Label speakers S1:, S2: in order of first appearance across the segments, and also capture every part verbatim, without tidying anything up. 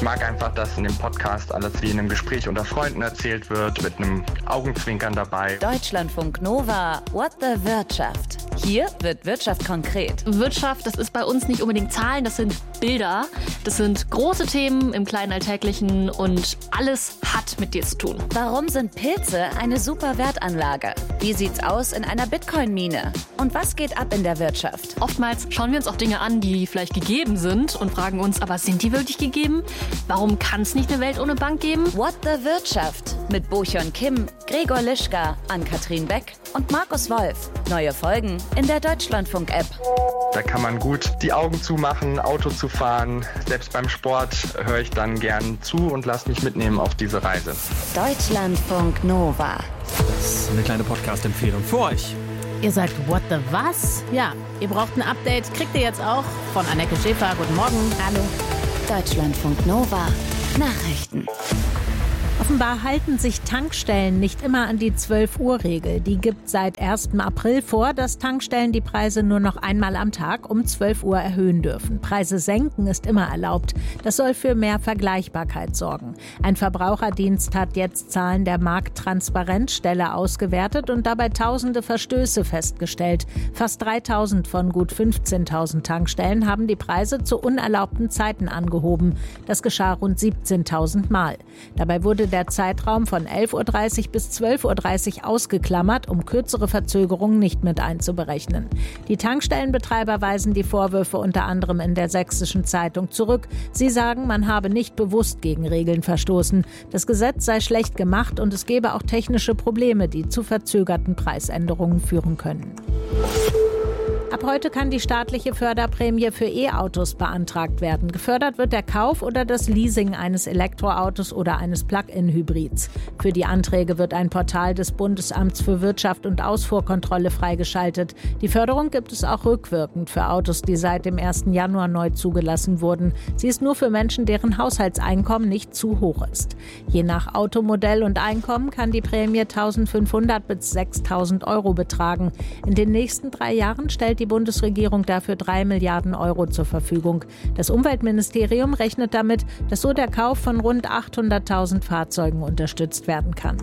S1: Ich mag einfach, dass in dem Podcast alles wie in einem Gespräch unter Freunden erzählt wird, mit einem Augenzwinkern dabei.
S2: Deutschlandfunk Nova, What the Wirtschaft. Hier wird Wirtschaft konkret.
S3: Wirtschaft, das ist bei uns nicht unbedingt Zahlen, das sind Bilder. Das sind große Themen im kleinen Alltäglichen und alles hat mit dir zu tun.
S2: Warum sind Pilze eine super Wertanlage? Wie sieht's aus in einer Bitcoin-Mine? Und was geht ab in der Wirtschaft?
S3: Oftmals schauen wir uns auch Dinge an, die vielleicht gegeben sind und fragen uns, aber sind die wirklich gegeben? Warum kann es nicht eine Welt ohne Bank geben?
S2: What the Wirtschaft mit Bo-Hyun Kim, Gregor Lischka, Ann-Kathrin Beck und Markus Wolf. Neue Folgen in der Deutschlandfunk-App.
S1: Da kann man gut die Augen zumachen, Auto zu fahren. Selbst beim Sport höre ich dann gern zu und lasse mich mitnehmen auf diese Reise.
S2: Deutschlandfunk Nova.
S4: Das ist eine kleine Podcast-Empfehlung für euch.
S5: Ihr sagt, what the was? Ja, ihr braucht ein Update, kriegt ihr jetzt auch von Anneke Schäfer. Guten Morgen.
S2: Hallo. Deutschlandfunk Nova. Nachrichten.
S5: Offenbar halten sich Tankstellen nicht immer an die zwölf-Uhr-Regel. Die gibt seit ersten April vor, dass Tankstellen die Preise nur noch einmal am Tag um zwölf Uhr erhöhen dürfen. Preise senken ist immer erlaubt. Das soll für mehr Vergleichbarkeit sorgen. Ein Verbraucherdienst hat jetzt Zahlen der Markttransparenzstelle ausgewertet und dabei tausende Verstöße festgestellt. Fast dreitausend von gut fünfzehntausend Tankstellen haben die Preise zu unerlaubten Zeiten angehoben. Das geschah rund siebzehntausend Mal. Dabei wurde der Zeitraum von elf Uhr dreißig bis zwölf Uhr dreißig ausgeklammert, um kürzere Verzögerungen nicht mit einzuberechnen. Die Tankstellenbetreiber weisen die Vorwürfe unter anderem in der Sächsischen Zeitung zurück. Sie sagen, man habe nicht bewusst gegen Regeln verstoßen. Das Gesetz sei schlecht gemacht und es gebe auch technische Probleme, die zu verzögerten Preisänderungen führen können. Ab heute kann die staatliche Förderprämie für E-Autos beantragt werden. Gefördert wird der Kauf oder das Leasing eines Elektroautos oder eines Plug-in-Hybrids. Für die Anträge wird ein Portal des Bundesamts für Wirtschaft und Ausfuhrkontrolle freigeschaltet. Die Förderung gibt es auch rückwirkend für Autos, die seit dem ersten Januar neu zugelassen wurden. Sie ist nur für Menschen, deren Haushaltseinkommen nicht zu hoch ist. Je nach Automodell und Einkommen kann die Prämie eintausendfünfhundert bis sechstausend Euro betragen. In den nächsten drei Jahren stellt die Bundesregierung dafür drei Milliarden Euro zur Verfügung. Das Umweltministerium rechnet damit, dass so der Kauf von rund achthunderttausend Fahrzeugen unterstützt werden kann.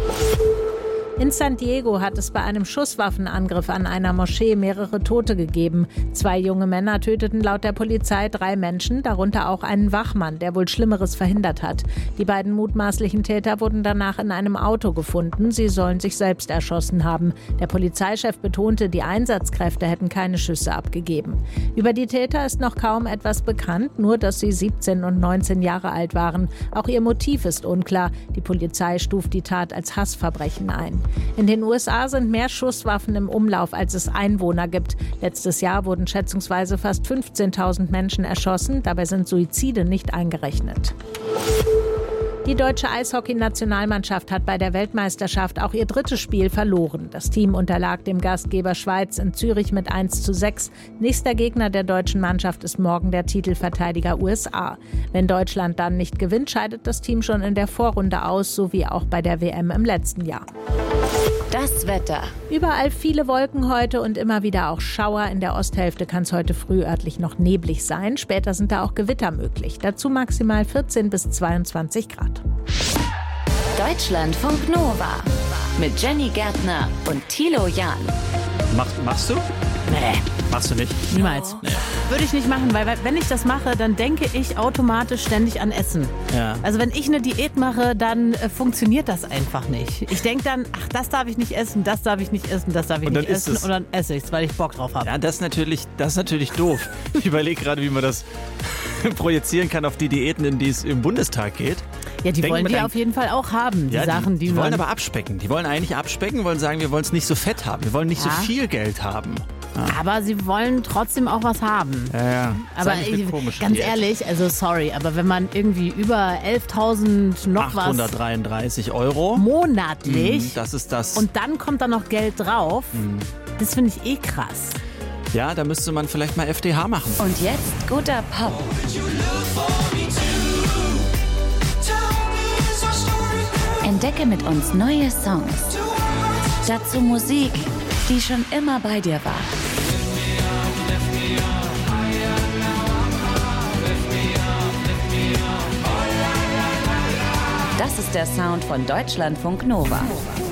S5: In San Diego hat es bei einem Schusswaffenangriff an einer Moschee mehrere Tote gegeben. Zwei junge Männer töteten laut der Polizei drei Menschen, darunter auch einen Wachmann, der wohl Schlimmeres verhindert hat. Die beiden mutmaßlichen Täter wurden danach in einem Auto gefunden. Sie sollen sich selbst erschossen haben. Der Polizeichef betonte, die Einsatzkräfte hätten keine Schüsse abgegeben. Über die Täter ist noch kaum etwas bekannt, nur dass sie siebzehn und neunzehn Jahre alt waren. Auch ihr Motiv ist unklar. Die Polizei stuft die Tat als Hassverbrechen ein. In den U S A sind mehr Schusswaffen im Umlauf, als es Einwohner gibt. Letztes Jahr wurden schätzungsweise fast fünfzehntausend Menschen erschossen. Dabei sind Suizide nicht eingerechnet. Die deutsche Eishockey-Nationalmannschaft hat bei der Weltmeisterschaft auch ihr drittes Spiel verloren. Das Team unterlag dem Gastgeber Schweiz in Zürich mit eins zu sechs. Nächster Gegner der deutschen Mannschaft ist morgen der Titelverteidiger U S A. Wenn Deutschland dann nicht gewinnt, scheidet das Team schon in der Vorrunde aus, so wie auch bei der W M im letzten Jahr.
S2: Das Wetter.
S5: Überall viele Wolken heute und immer wieder auch Schauer. In der Osthälfte kann es heute früh örtlich noch neblig sein. Später sind da auch Gewitter möglich. Dazu maximal vierzehn bis zweiundzwanzig Grad.
S2: Deutschlandfunk Nova mit Jenny Gärtner und Thilo Jahn.
S4: Mach, machst du?
S5: Nee.
S4: Machst du nicht?
S5: Niemals.
S4: Nee.
S5: Würde ich nicht machen, weil wenn ich das mache, dann denke ich automatisch ständig an Essen.
S4: Ja.
S5: Also wenn ich eine Diät mache, dann äh, funktioniert das einfach nicht. Ich denke dann, ach, das darf ich nicht essen, das darf ich nicht essen, das darf ich
S4: und
S5: nicht essen.
S4: Es.
S5: Und dann esse ich es, weil ich Bock drauf habe.
S4: Ja, das ist natürlich, das ist natürlich doof. Ich überlege gerade, wie man das projizieren kann auf die Diäten, in die es im Bundestag geht.
S5: Ja, die
S4: Denken
S5: wollen
S4: wir
S5: die
S4: dann,
S5: auf jeden Fall auch haben, die
S4: ja,
S5: Sachen, die,
S4: die wollen
S5: man...
S4: aber abspecken. Die wollen eigentlich abspecken, wollen sagen, wir wollen es nicht so fett haben. Wir wollen nicht
S5: Ja.
S4: so viel Geld haben. Ja.
S5: Aber sie wollen trotzdem auch was haben.
S4: Ja, ja.
S5: Aber
S4: Ist eigentlich eine komische
S5: ganz
S4: Diät.
S5: ehrlich, also sorry, aber wenn man irgendwie über elftausend noch was
S4: achthundertdreiunddreißig Euro
S5: monatlich
S4: Mhm, das ist das.
S5: und dann kommt da noch Geld drauf,
S4: Mhm.
S5: das finde ich eh krass.
S4: Ja, da müsste man vielleicht mal F D H machen.
S2: Und jetzt guter Pop. Entdecke mit uns neue Songs. Dazu Musik, die schon immer bei dir war. Das ist der Sound von Deutschlandfunk Nova.